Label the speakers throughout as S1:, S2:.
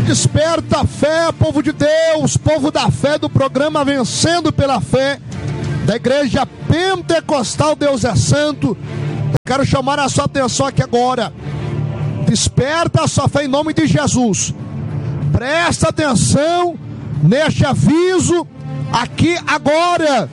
S1: Desperta a fé, povo de Deus, povo da fé do programa Vencendo pela Fé, da Igreja Pentecostal Deus é Santo. Eu quero chamar a sua atenção aqui agora. Desperta a sua fé em nome de Jesus. Presta atenção neste aviso aqui agora.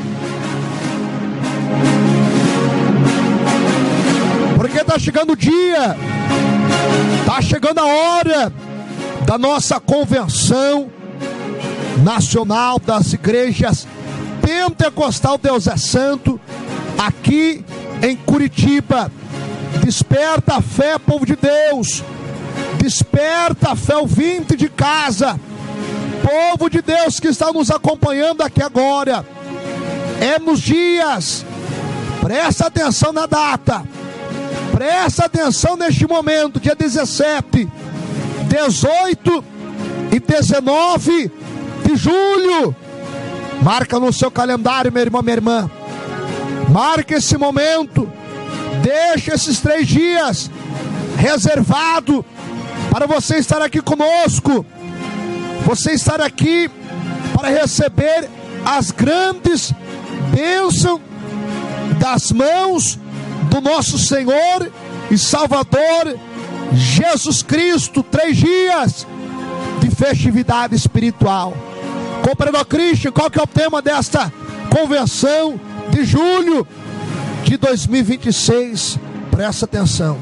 S1: Porque está chegando o dia, está chegando a hora da nossa convenção nacional das igrejas Pentecostal Deus é Santo, aqui em Curitiba. Desperta a fé, povo de Deus. Desperta a fé, ouvinte de casa, povo de Deus que está nos acompanhando aqui agora. É nos dias, presta atenção na data, presta atenção neste momento, dia 17, 18 e 19 de julho. Marca no seu calendário, meu irmão, minha irmã. Marca esse momento. Deixa esses 3 dias reservado para você estar aqui conosco. Você estar aqui para receber as grandes bênçãos das mãos do nosso Senhor e Salvador Jesus Cristo. 3 dias de festividade espiritual. Compreendeu, Cristo? Qual que é o tema desta convenção de julho de 2026? Presta atenção.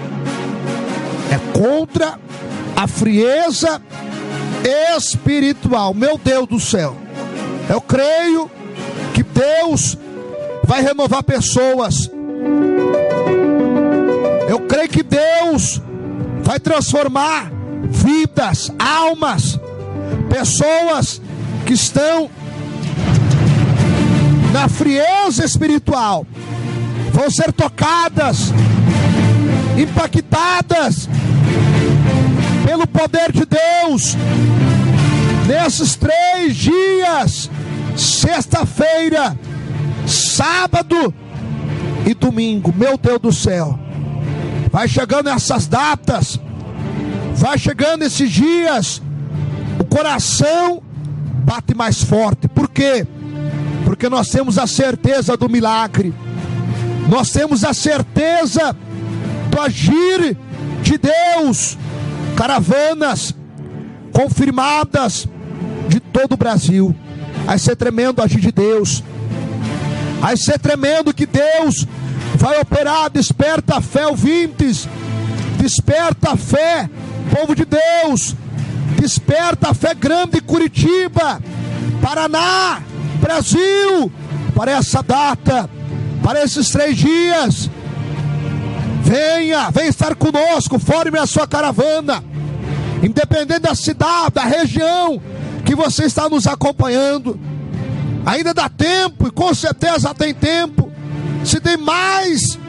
S1: É contra a frieza espiritual. Meu Deus do céu, eu creio que Deus vai renovar pessoas. Eu creio que Deus vai transformar vidas, almas, pessoas que estão na frieza espiritual vão ser tocadas, impactadas pelo poder de Deus nesses 3 dias, sexta-feira, sábado e domingo. Meu Deus do céu, vai chegando essas datas, vai chegando esses dias, o coração bate mais forte. Por quê? Porque nós temos a certeza do milagre, nós temos a certeza do agir de Deus. Caravanas confirmadas de todo o Brasil. Vai ser tremendo o agir de Deus, vai ser tremendo que Deus vai operar. Desperta a fé, ouvintes. Desperta a fé, povo de Deus. Desperta a fé grande, Curitiba, Paraná, Brasil, para essa data, para esses 3 dias. Venha estar conosco, forme a sua caravana, independente da cidade, da região que você está nos acompanhando. Ainda dá tempo, e com certeza tem tempo. Se tem mais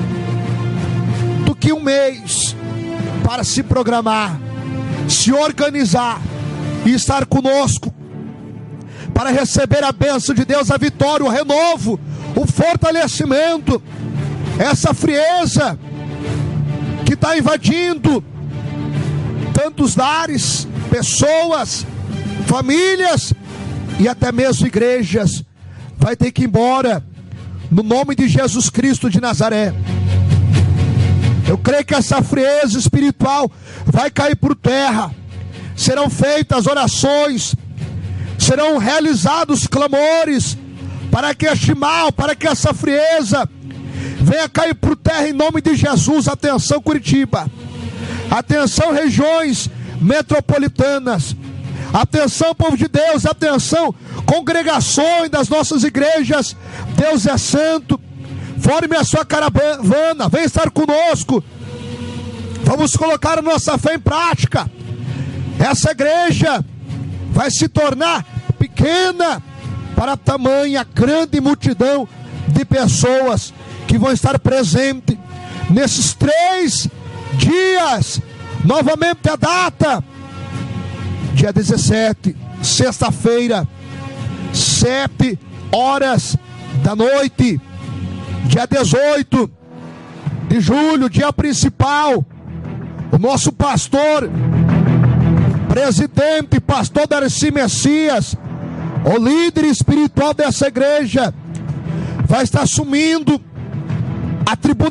S1: do que 1 mês para se programar, se organizar e estar conosco para receber a bênção de Deus, a vitória, o renovo, o fortalecimento. Essa frieza que está invadindo tantos lares, pessoas, famílias e até mesmo igrejas, vai ter que ir embora no nome de Jesus Cristo de Nazaré. Eu creio que essa frieza espiritual vai cair por terra. Serão feitas orações, serão realizados clamores para que este mal, para que essa frieza venha cair por terra em nome de Jesus. Atenção, Curitiba. Atenção, regiões metropolitanas. Atenção, povo de Deus. Atenção, congregações das nossas igrejas Deus é Santo. Forme a sua caravana, vem estar conosco. Vamos colocar a nossa fé em prática. Essa igreja vai se tornar pequena para tamanha grande multidão de pessoas que vão estar presentes nesses 3 dias. Novamente a data, dia 17, sexta-feira, 7 horas da noite. Dia 18 de julho, dia principal, o nosso pastor presidente, pastor Darcy Messias, o líder espiritual dessa igreja, vai estar assumindo a tribuna